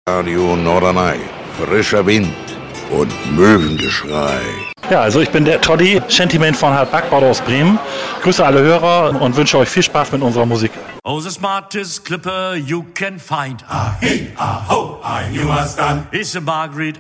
Radio Norderney, frischer Wind und Möwengeschrei. Ja, also ich bin der Toddy, Shantyman von Hart Backbord aus Bremen. Grüße alle Hörer und wünsche euch viel Spaß mit unserer Musik. Oh, the smartest clipper you can find. Ah, hey, ah, ho, ah, you must done. Is a Margaret